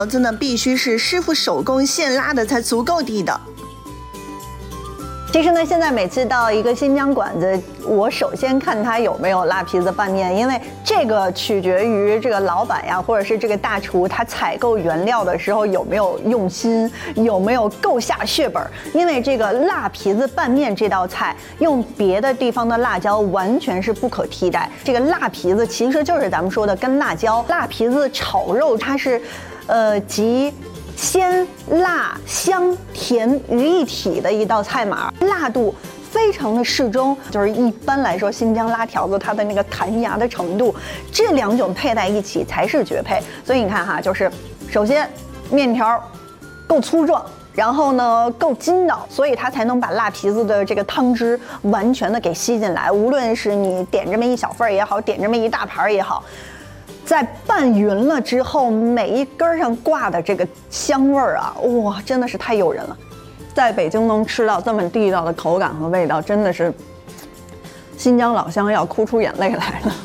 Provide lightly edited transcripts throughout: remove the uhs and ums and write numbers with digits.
子呢，必须是师傅手工现拉的才足够地道。 其实呢，现在每次到一个新疆馆子，我首先看它有没有辣皮子拌面，因为这个取决于这个老板呀，或者是这个大厨他采购原料的时候有没有用心，有没有够下血本。因为这个辣皮子拌面这道菜，用别的地方的辣椒完全是不可替代。这个辣皮子其实就是咱们说的干辣椒，辣皮子炒肉它是，集鲜、辣、香、甜于一体的一道菜码，辣度非常的适中，就是一般来说新疆拉条子它的那个弹牙的程度，这两种配在一起才是绝配。所以你看哈，就是首先面条够粗壮，然后呢够筋道，所以它才能把辣皮子的这个汤汁完全的给吸进来。无论是你点这么一小份也好，点这么一大盘也好，在拌匀了之后，每一根上挂的这个香味儿啊，哇，真的是太诱人了。在北京能吃到这么地道的口感和味道，真的是新疆老乡要哭出眼泪来了。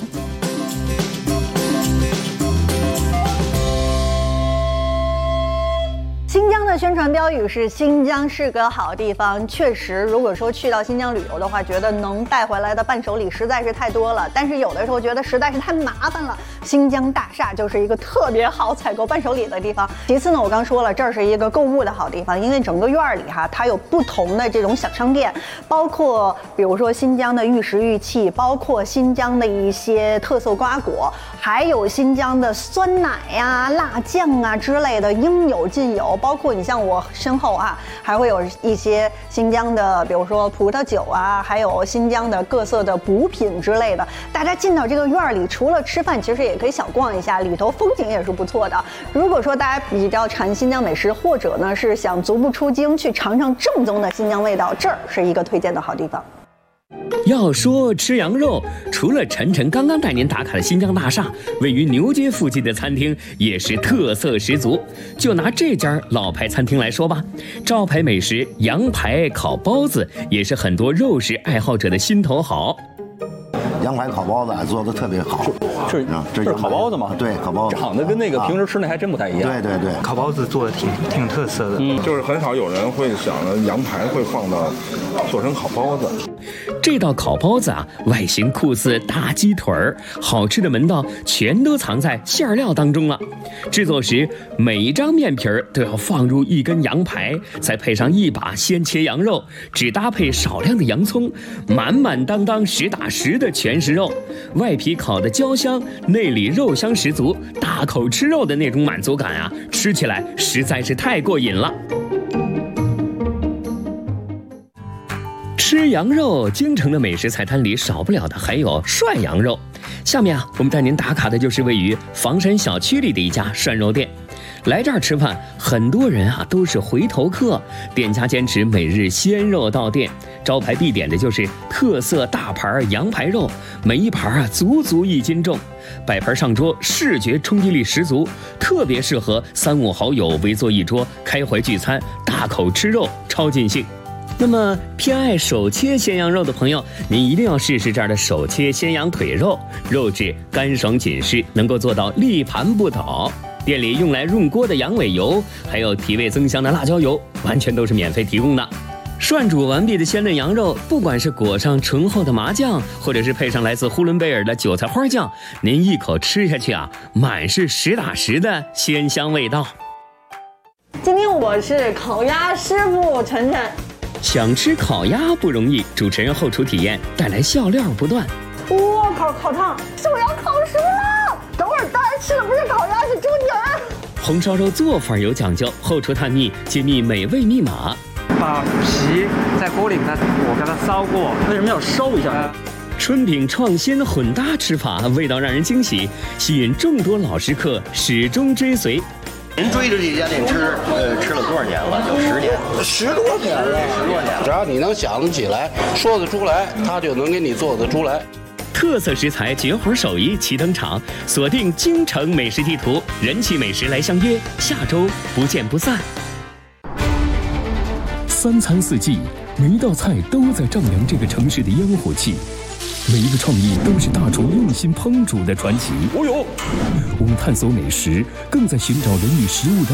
新疆的宣传标语是新疆是个好地方，确实，如果说去到新疆旅游的话，觉得能带回来的伴手礼实在是太多了，但是有的时候觉得实在是太麻烦了。新疆大厦就是一个特别好采购伴手礼的地方。其次呢，我刚说了，这儿是一个购物的好地方，因为整个院里哈，它有不同的这种小商店，包括比如说新疆的玉石玉器，包括新疆的一些特色瓜果，还有新疆的酸奶呀、辣酱啊之类的，应有尽有。包括你像我身后啊，还会有一些新疆的，比如说葡萄酒啊，还有新疆的各色的补品之类的。大家进到这个院里，除了吃饭，其实也可以小逛一下，里头风景也是不错的。如果说大家比较馋新疆美食，或者呢是想足不出京去尝尝正宗的新疆味道，这儿是一个推荐的好地方。 要说吃羊肉，除了晨晨刚刚带您打卡的新疆大厦，位于牛街附近的餐厅也是特色十足。就拿这家老牌餐厅来说吧，招牌美食羊排烤包子也是很多肉食爱好者的心头好。 羊排烤包子做的特别好， 这是烤包子吗？ 对，烤包子长得跟那个平时吃那还真不太一样。 对对对， 烤包子做的挺有特色的， 就是很少有人会想着羊排会放到做成烤包子。 这道烤包子啊，外形酷似大鸡腿儿，好吃的门道全都藏在馅料当中了。制作时，每一张面皮都要放入一根羊排，再配上一把鲜切羊肉，只搭配少量的洋葱，满满当当实打实的全食肉，外皮烤得焦香，内里肉香十足，大口吃肉的那种满足感啊，吃起来实在是太过瘾了。吃羊肉，京城的美食菜单里少不了的还有涮羊肉。下面啊，我们带您打卡的就是位于房山小区里的一家涮肉店。来这儿吃饭，很多人啊都是回头客，店家坚持每日鲜肉到店，招牌必点的就是特色大盘羊排肉，每一盘啊足足1斤重，摆盘上桌，视觉冲击力十足，特别适合3、5好友围坐一桌开怀聚餐，大口吃肉，超尽兴。那么偏爱手切鲜羊肉的朋友，您一定要试试这儿的手切鲜羊腿肉，肉质干爽紧实，能够做到立盘不倒。店里用来润锅的羊尾油，还有提味增香的辣椒油，完全都是免费提供的。涮煮完毕的鲜嫩羊肉，不管是裹上醇厚的麻酱，或者是配上来自呼伦贝尔的韭菜花酱，您一口吃下去啊，满是实打实的鲜香味道。 今天我是烤鸭师傅晨晨。 想吃烤鸭不容易，主持人后厨体验带来笑料不断。 哇靠，烤烫，手要烤熟了！等会儿大家吃的不是烤鸭，是猪蹄儿。 红烧肉做法有讲究，后厨探秘揭秘美味密码。 把皮在锅里我给它烧过， 为什么要烧一下？ 春饼创新混搭吃法，味道让人惊喜，吸引众多老食客始终追随。 您追着这家店吃了多少年了？有10年 ，10多年了 ，10多年了。 只要你能想得起来，说得出来，他就能给你做得出来。 特色食材、绝活手艺齐登场，锁定京城美食地图，人气美食来相约，下周不见不散。 3餐4季，每一道菜都在丈量这个城市的烟火气。每一个创意都是大厨用心烹煮的传奇。 哦呦， 我们探索美食，更在寻找人与食物的